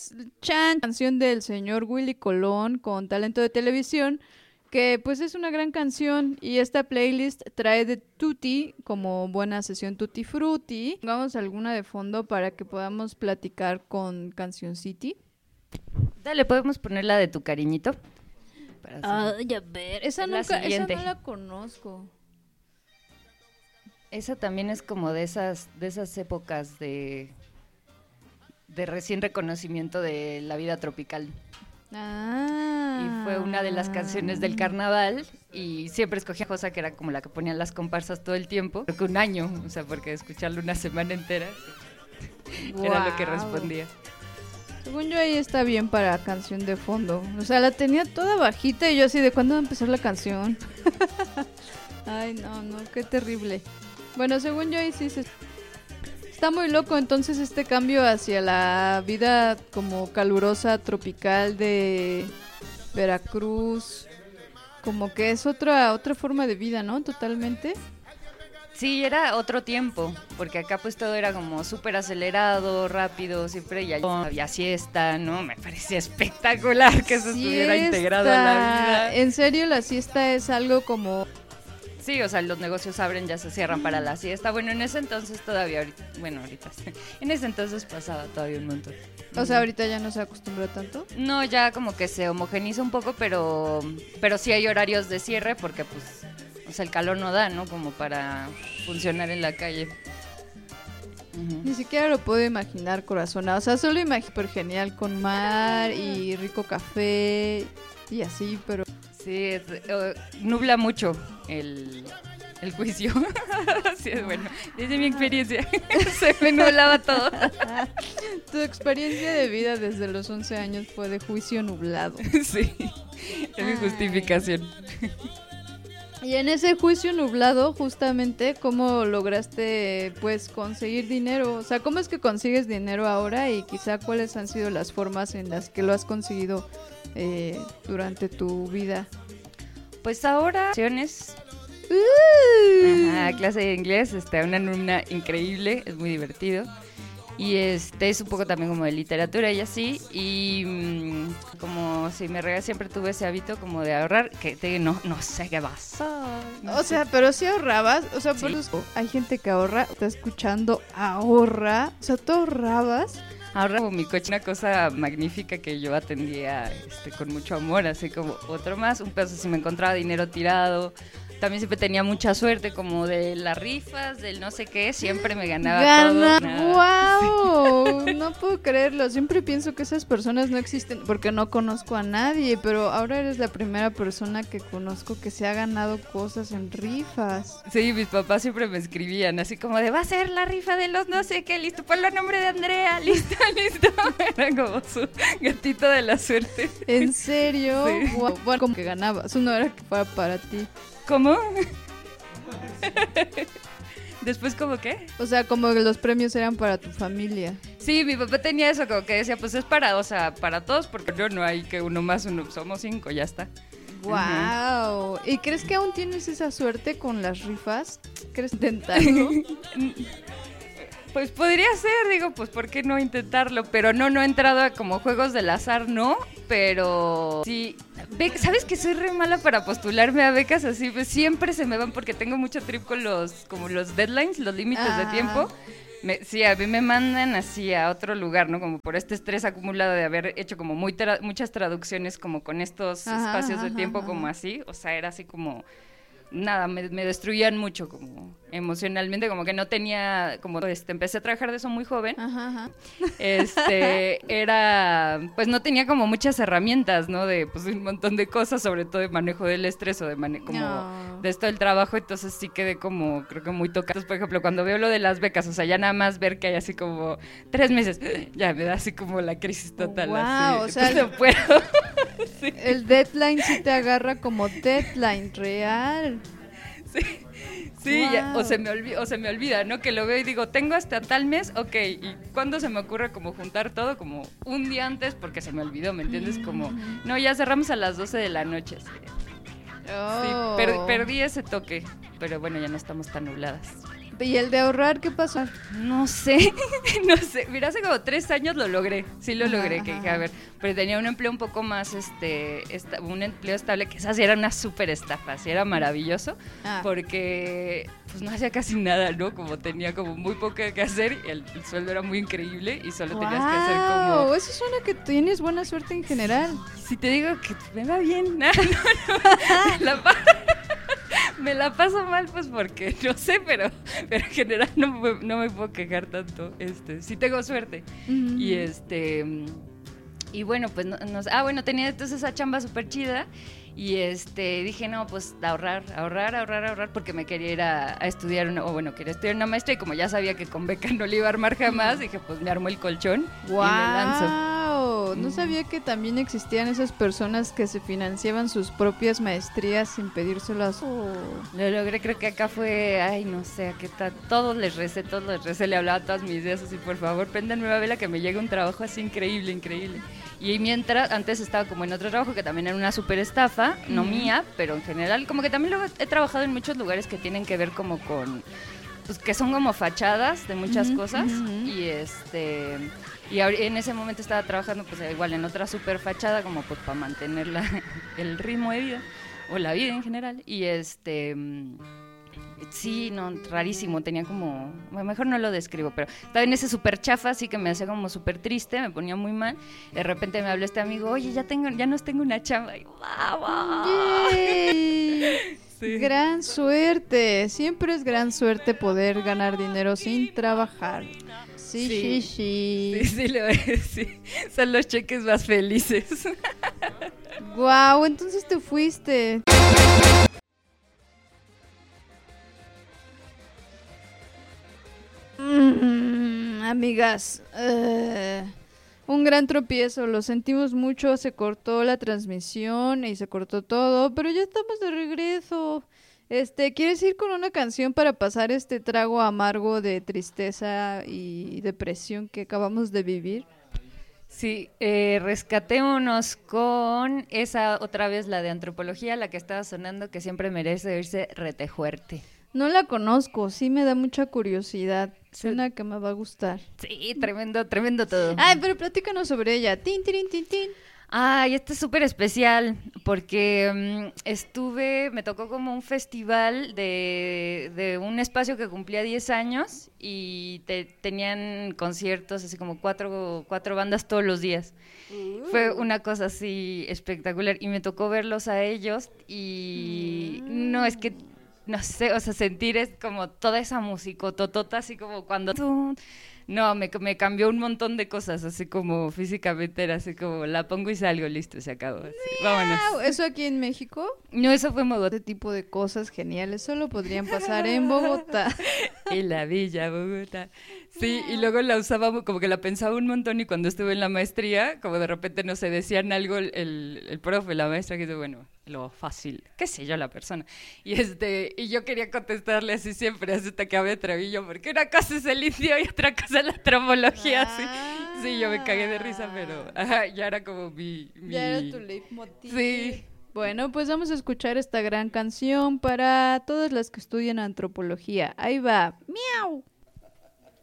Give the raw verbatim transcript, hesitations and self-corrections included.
pues Chan, canción del señor Willy Colón con talento de televisión, que pues es una gran canción y esta playlist trae de Tutti como buena sesión Tutti Frutti. Pongamos alguna de fondo para que podamos platicar con Canción City. Dale, podemos poner la de Tu Cariñito. Ay, a ver, esa, nunca, esa no la conozco. Esa también es como de esas, de esas épocas de, de recién reconocimiento de la vida tropical. Ah. Y fue una de las canciones del carnaval y siempre escogía cosa que era como la que ponían las comparsas todo el tiempo. Creo que un año, o sea, porque escucharlo una semana entera wow. Era lo que respondía. Según yo ahí está bien para canción de fondo. O sea, la tenía toda bajita y yo así de ¿cuándo va a empezar la canción? Ay, no, no, qué terrible. Bueno, según yo ahí sí se... Está muy loco entonces este cambio hacia la vida como calurosa, tropical de Veracruz. Como que es otra, otra forma de vida, ¿no? Totalmente. Sí, era otro tiempo, porque acá pues todo era como súper acelerado, rápido, siempre ya había siesta, ¿no? Me parecía espectacular que eso siesta. Estuviera integrado a la vida. En serio, la siesta es algo como... Sí, o sea, los negocios abren, ya se cierran para la siesta. Bueno, en ese entonces todavía, ahorita, bueno, ahorita, en ese entonces pasaba todavía un montón. O sea, ahorita ya no se acostumbra tanto. No, ya como que se homogeniza un poco, pero, pero sí hay horarios de cierre porque pues... O sea, el calor no da, ¿no? Como para funcionar en la calle. Uh-huh. Ni siquiera lo puedo imaginar, corazona. O sea, solo imagino súper genial con mar y rico café y así, pero... Sí, es, uh, nubla mucho el, el juicio. Sí, es bueno. Desde mi experiencia se me nublaba todo. Tu experiencia de vida desde los once años fue de juicio nublado. Sí, es mi justificación. Y en ese juicio nublado, justamente, ¿cómo lograste, pues, conseguir dinero? O sea, ¿cómo es que consigues dinero ahora? Y quizá, ¿cuáles han sido las formas en las que lo has conseguido eh, durante tu vida? Pues ahora, acciones. Uh. Ajá, clase de inglés, este, una alumna increíble, es muy divertido. Y este es un poco también como de literatura y así, y mmm, como si me regalé, siempre tuve ese hábito como de ahorrar, que te, no, no sé qué pasa. No o sé. sea, pero si ahorrabas, o sea, sí. Por eso hay gente que ahorra, está escuchando, ahorra, o sea, ¿tú ahorrabas? Ahorra como mi coche, una cosa magnífica que yo atendía este, con mucho amor, así como otro más, un pedazo si me encontraba dinero tirado. También siempre tenía mucha suerte como de las rifas, del no sé qué, siempre me ganaba Gana. todo. ¡Wow! Sí. No puedo creerlo, siempre pienso que esas personas no existen porque no conozco a nadie, pero ahora eres la primera persona que conozco que se ha ganado cosas en rifas. Sí, mis papás siempre me escribían así como de va a ser la rifa de los no sé qué, listo, ponlo a nombre de Andrea, listo, listo. Era como su gatito de la suerte. ¿En serio? Sí. Wow. Bueno, como que ganabas, no era que fuera para ti. ¿Cómo? ¿Después cómo qué? O sea, como que los premios eran para tu familia. Sí, mi papá tenía eso, como que decía, pues es para, o sea, para todos, porque yo no hay que uno más, uno, somos cinco, ya está. ¡Wow! Uh-huh. ¿Y crees que aún tienes esa suerte con las rifas? ¿Quieres intentarlo? Pues podría ser, digo, pues ¿por qué no intentarlo? Pero no, no he entrado a como juegos del azar, no, pero sí, be- ¿sabes que soy re mala para postularme a becas así? Pues siempre se me van porque tengo mucho trip con los, como los deadlines, los límites ah. de tiempo. Me, sí, a mí me mandan así a otro lugar, ¿no? Como por este estrés acumulado de haber hecho como muy tra- muchas traducciones como con estos ajá, espacios ajá, de tiempo ajá. como así, o sea, era así como... Nada, me, me destruían mucho como emocionalmente, como que no tenía, como este, empecé a trabajar de eso muy joven, ajá, ajá. este, era, pues no tenía como muchas herramientas, ¿no? De pues un montón de cosas, sobre todo de manejo del estrés o de manejo, como no. de esto del trabajo, entonces sí quedé como, creo que muy tocada. Entonces, por ejemplo, cuando veo lo de las becas, o sea, ya nada más ver que hay así como tres meses, ya me da así como la crisis total, wow, así, o sea, no puedo. Sí. El deadline sí te agarra como deadline real. Sí, sí wow. ya, o, se me olvida, o se me olvida, ¿no? Que lo veo y digo, tengo hasta tal mes, ok, ¿y cuándo se me ocurre como juntar todo? Como un día antes porque se me olvidó, ¿me entiendes? Como, no, ya cerramos a las doce de la noche. Sí, oh. per, perdí ese toque, pero bueno, ya no estamos tan nubladas. ¿Y el de ahorrar qué pasó? No sé, no sé. Mira, hace como tres años lo logré. Sí lo Ajá, logré, que dije, a ver, pero tenía un empleo un poco más, este, esta- un empleo estable, que esa sí era una súper estafa, sí era maravilloso, Ah. porque pues no hacía casi nada, ¿no? Como tenía como muy poco que hacer, y el, el sueldo era muy increíble y solo tenías que hacer como... Wow, eso suena que tienes buena suerte en general. Si te digo que me va bien, no, no, no, me, la pa- me la paso mal, pues porque no sé, pero, pero en general no, me- no me puedo quejar tanto. Este, sí tengo suerte. Ujú. Y este y bueno, pues no, no- ah, bueno, tenía entonces esa chamba súper chida. Y este dije, no, pues ahorrar, ahorrar, ahorrar, ahorrar, porque me quería ir a, a estudiar, una, o bueno, quería estudiar una maestría, y como ya sabía que con beca no le iba a armar jamás, dije, pues me armo el colchón y me lanzo. Wow, no Mm. sabía que también existían esas personas que se financiaban sus propias maestrías sin pedírselas. Oh. Lo logré, creo que acá fue, ay, no sé, ¿a qué tal? Todos les recé, todos les recé, le hablaba a todas mis ideas así, por favor, préndanme una vela que me llegue un trabajo así increíble, increíble. Y mientras, antes estaba como en otro trabajo que también era una súper estafa, no Ujú. mía, pero en general, como que también luego he trabajado en muchos lugares que tienen que ver como con, pues que son como fachadas de muchas Ujú, cosas, ujú, ujú. y este... Y ahori- en ese momento estaba trabajando pues igual en otra super fachada como pues para mantener la- el ritmo de vida o la vida en general, y este mm, sí, no, rarísimo, tenía como, bueno, mejor no lo describo, pero estaba en ese súper chafa, así que me hacía como súper triste, me ponía muy mal. De repente me habló este amigo, oye, ya tengo, ya nos tengo una chamba, y ¡vamos! Yay. Sí. Gran suerte, siempre es gran suerte poder ganar dinero sin trabajar. Sí, sí, Sí. sí. Sí, sí, lo es, sí. Son los cheques más felices. Wow, entonces te fuiste. Mm, amigas, eh, un gran tropiezo, lo sentimos mucho, se cortó la transmisión y se cortó todo, pero ya estamos de regreso. Este, ¿quieres ir con una canción para pasar este trago amargo de tristeza y depresión que acabamos de vivir? Sí, eh, rescatémonos con esa otra vez, la de antropología, la que estaba sonando, que siempre merece oírse retejuerte. No la conozco, sí me da mucha curiosidad. Suena que me va a gustar. Sí, tremendo, tremendo todo. Ay, pero platícanos sobre ella. Tin, tin, tin, tin. Ay, este es súper especial porque mm, estuve, me tocó como un festival de, de un espacio que cumplía diez años y te- tenían conciertos, así como cuatro, cuatro bandas todos los días. Fue una cosa así espectacular y me tocó verlos a ellos y no, es que, no sé, o sea, sentir es como toda esa musicototota, así como cuando... No, me, me cambió un montón de cosas, así como físicamente era así como la pongo y salgo, listo, se acabó. Así, vámonos. Au, ¿eso aquí en México? No, eso fue Bogotá. Este tipo de cosas geniales solo podrían pasar en Bogotá. En la Villa Bogotá. Sí, y luego la usaba como que la pensaba un montón, y cuando estuve en la maestría, como de repente, no sé, decían algo el, el, el profe, la maestra, que dice, bueno, lo fácil, qué sé yo, la persona. Y este y yo quería contestarle así siempre, así hasta que me atreví yo, porque una cosa es el indio y otra cosa es la antropología, así. Sí, yo me cagué de risa, pero ajá, ya era como mi... mi... Ya era tu leitmotiv. Sí. Bueno, pues vamos a escuchar esta gran canción para todas las que estudian antropología. Ahí va. ¡Miau!